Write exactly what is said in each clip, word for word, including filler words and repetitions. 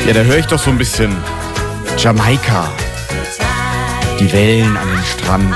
Ja, da höre ich doch so ein bisschen Jamaika. Die Wellen an den Strand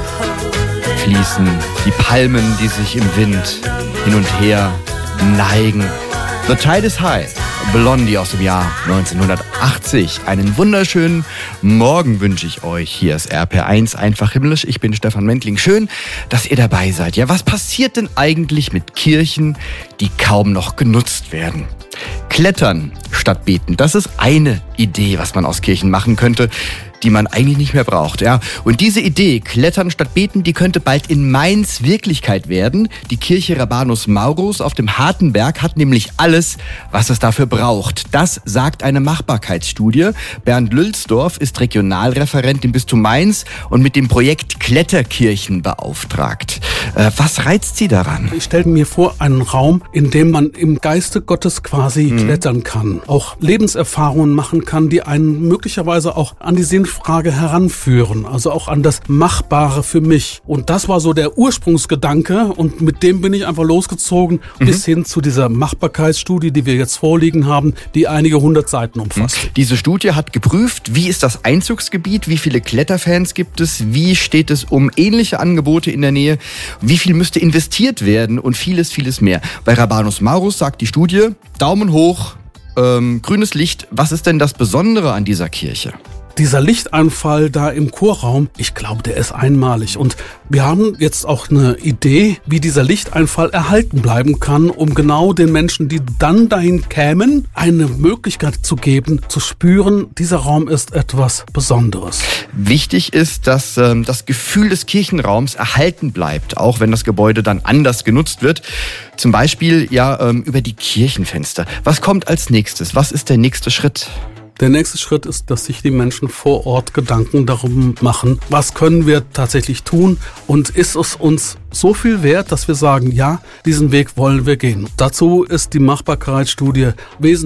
fließen, die Palmen, die sich im Wind hin und her neigen. The Tide is High. Blondie aus dem Jahr neunzehnhundertachtzig. Einen wunderschönen Morgen wünsche ich euch. Hier ist R P R eins einfach himmlisch. Ich bin Stefan Mentling. Schön, dass ihr dabei seid. Ja, was passiert denn eigentlich mit Kirchen, die kaum noch genutzt werden? Klettern statt beten. Das ist eine Idee, was man aus Kirchen machen könnte, die man eigentlich nicht mehr braucht. Ja. Und diese Idee, Klettern statt Beten, die könnte bald in Mainz Wirklichkeit werden. Die Kirche Rabanus Maurus auf dem Hartenberg hat nämlich alles, was es dafür braucht. Das sagt eine Machbarkeitsstudie. Bernd Lülsdorf ist Regionalreferent im Bistum Mainz und mit dem Projekt Kletterkirchen beauftragt. Äh, was reizt Sie daran? Ich stelle mir vor, einen Raum, in dem man im Geiste Gottes quasi mhm. klettern kann, auch Lebenserfahrungen machen kann, die einen möglicherweise auch an die Sinnfrage heranführen, also auch an das Machbare für mich. Und das war so der Ursprungsgedanke und mit dem bin ich einfach losgezogen mhm. bis hin zu dieser Machbarkeitsstudie, die wir jetzt vorliegen haben, die einige hundert Seiten umfasst. Mhm. Diese Studie hat geprüft, wie ist das Einzugsgebiet, wie viele Kletterfans gibt es, wie steht es um ähnliche Angebote in der Nähe, wie viel müsste investiert werden und vieles, vieles mehr. Bei Rabanus Maurus sagt die Studie, Daumen hoch, ähm, grünes Licht. Was ist denn das Besondere an dieser Kirche? Dieser Lichteinfall da im Chorraum, ich glaube, der ist einmalig. Und wir haben jetzt auch eine Idee, wie dieser Lichteinfall erhalten bleiben kann, um genau den Menschen, die dann dahin kämen, eine Möglichkeit zu geben, zu spüren, dieser Raum ist etwas Besonderes. Wichtig ist, dass ähm, das Gefühl des Kirchenraums erhalten bleibt, auch wenn das Gebäude dann anders genutzt wird. Zum Beispiel ja ähm, über die Kirchenfenster. Was kommt als nächstes? Was ist der nächste Schritt? Der nächste Schritt ist, dass sich die Menschen vor Ort Gedanken darum machen, was können wir tatsächlich tun und ist es uns so viel wert, dass wir sagen, ja, diesen Weg wollen wir gehen. Dazu ist die Machbarkeitsstudie wesentlich